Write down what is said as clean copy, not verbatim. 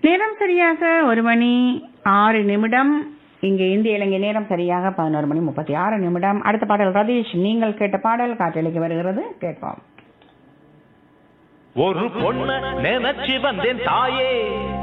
நேரம் சரியாக 1:06. இங்கே இந்திய இலங்கை நேரம் சரியாக 11:36. அடுத்த பாடல் ரதீஷ் நீங்கள் கேட்ட பாடல் காற்றலைக்கு வருகிறது, கேட்போம். ஒரு பொண்ண நினைச்சு வந்தேன் தாயே.